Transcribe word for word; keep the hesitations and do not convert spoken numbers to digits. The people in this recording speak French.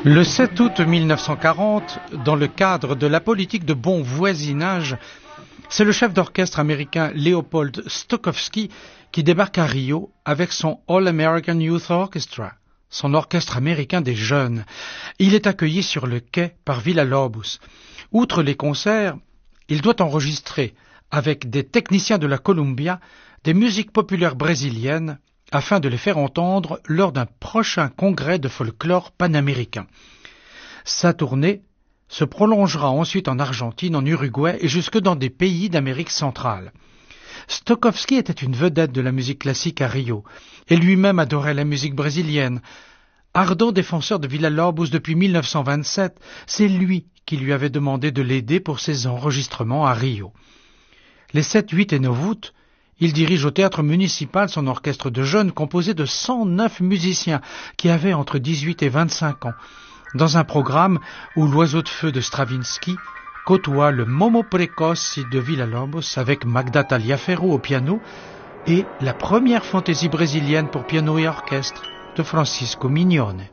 Le sept août mille neuf cent quarante, dans le cadre de la politique de bon voisinage, c'est le chef d'orchestre américain Leopold Stokowski qui débarque à Rio avec son All-American Youth Orchestra, son orchestre américain des jeunes. Il est accueilli sur le quai par Villa-Lobos. Outre les concerts, il doit enregistrer, avec des techniciens de la Columbia, des musiques populaires brésiliennes afin de les faire entendre lors d'un prochain congrès de folklore panaméricain. Sa tournée se prolongera ensuite en Argentine, en Uruguay et jusque dans des pays d'Amérique centrale. Stokowski était une vedette de la musique classique à Rio et lui-même adorait la musique brésilienne. Ardent défenseur de Villa-Lobos depuis mille neuf cent vingt-sept, c'est lui qui lui avait demandé de l'aider pour ses enregistrements à Rio. Les sept, huit et neuf août, il dirige au théâtre municipal son orchestre de jeunes composé de cent neuf musiciens qui avaient entre dix-huit et vingt-cinq ans, dans un programme où l'Oiseau de feu de Stravinsky côtoie le Momo Precoce de Villa-Lobos avec Magda Taliaferro au piano et la première fantaisie brésilienne pour piano et orchestre de Francisco Mignone.